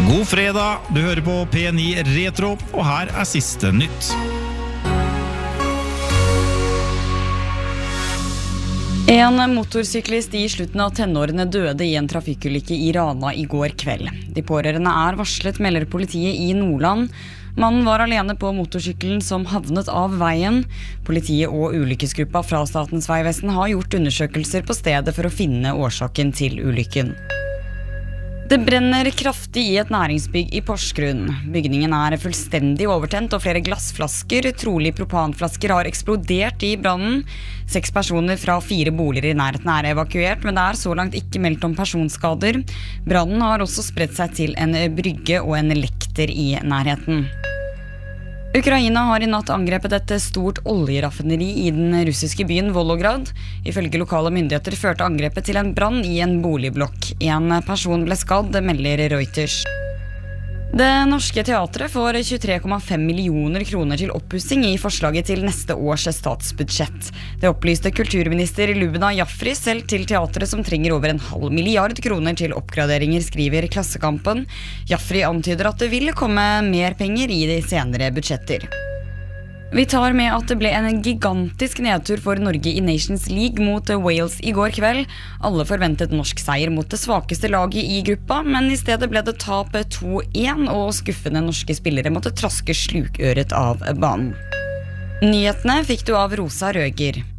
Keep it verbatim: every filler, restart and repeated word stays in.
God fredag, du hører på P ni Retro, og her er siste nytt. En motorsyklist i slutten av tenårene døde i en trafikkulykke i Rana i går kveld. De pårørende er varslet, melder politiet i Nordland. Mannen var alene på motorsykkelen som havnet av veien. Politiet og ulykkesgruppa fra Statens vegvesen har gjort undersøkelser på stedet for å finne årsaken til ulykken. Det brenner kraftig i et næringsbygg i Porsgrunn. Bygningen er fullstendig overtent, og flere glassflasker, trolig propanflasker, har eksplodert i brannen. Seks personer fra fire boliger i nærheten er evakuert, men det er så langt ikke meldt om personskader. Brannen har også spredt seg til en brygge og en lekter i nærheten. Ukraina har i natt angrepet et stort oljeraffineri i den russiske byen Volgograd. Ifølge lokale myndigheter førte angrepet til en brann i en boligblokk. En person ble skadd, melder Reuters. Det norske teatret får tjuetre komma fem millioner kroner til oppussing i forslaget til neste års statsbudsjett. Det opplyste kulturminister Lubna Jafri selv til teatret, som trenger over en halv milliard kroner til oppgraderinger, skriver Klassekampen. Jafri antyder at det vil komme mer penger i de senere budsjetter. Vi tar med at det ble en gigantisk nedtur for Norge i Nations League mot Wales i går kveld. Alle forventet norsk seier mot det svakeste laget i gruppa, men i stedet ble det tap to én, og skuffende norske spillere måtte traske slukøret av banen. Nyhetene fikk du av Rosa Røger.